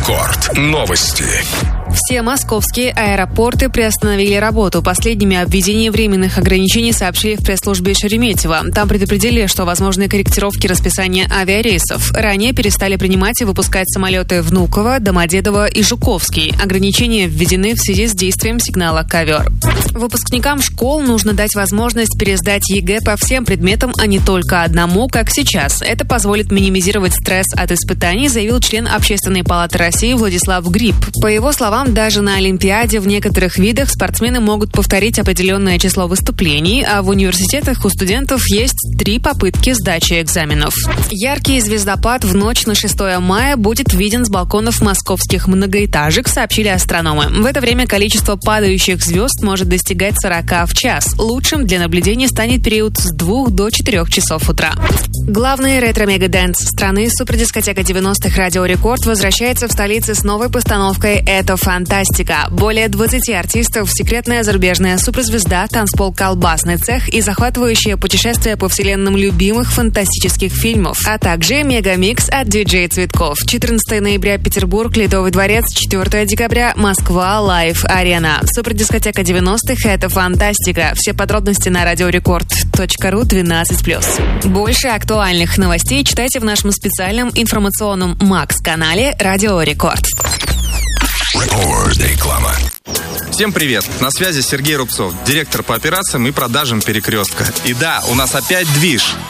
Рекорд. Новости. Все московские аэропорты приостановили работу. Последними о введении временных ограничений сообщили в пресс-службе Шереметьево. Там предупредили, что возможны корректировки расписания авиарейсов. Ранее перестали принимать и выпускать самолеты Внуково, Домодедово и Жуковский. Ограничения введены в связи с действием сигнала «Ковер». Выпускникам школ нужно дать возможность пересдать ЕГЭ по всем предметам, а не только одному, как сейчас. Это позволит минимизировать стресс от испытаний, заявил член Общественной палаты России Владислав Гриб. По его словам, даже на Олимпиаде в некоторых видах спортсмены могут повторить определенное число выступлений, а в университетах у студентов есть 3 попытки сдачи экзаменов. Яркий звездопад в ночь на 6 мая будет виден с балконов московских многоэтажек, сообщили астрономы. В это время количество падающих звезд может достигать 40 в час. Лучшим для наблюдения станет период с 2 до 4 часов утра. Главный ретро-мега-дэнс страны супердискотека 90-х «Радио Рекорд» возвращается в столице с новой постановкой «Это фантастика». Более 20 артистов, секретная зарубежная суперзвезда, танцпол «Колбасный цех» и захватывающее путешествие по вселенным любимых фантастических фильмов, а также мегамикс от диджей Цветков. 14 ноября Петербург, Ледовый дворец, 4 декабря Москва, Лайв Арена. Супердискотека 90-х «Это фантастика». Все подробности на radiorecord.ru 12+. Больше актуальных новостей читайте в нашем специальном информационном Макс-канале «Радио Рекорд». Реклама. Всем привет! На связи Сергей Рубцов, директор по операциям и продажам «Перекрестка». И да, у нас опять движ.